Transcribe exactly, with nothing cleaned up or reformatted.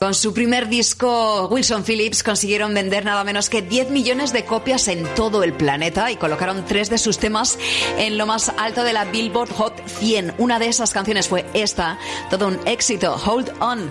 Con su primer disco, Wilson Phillips consiguieron vender nada menos que diez millones de copias en todo el planeta y colocaron tres de sus temas en lo más alto de la Billboard Hot cien. Una de esas canciones fue esta, todo un éxito, Hold On.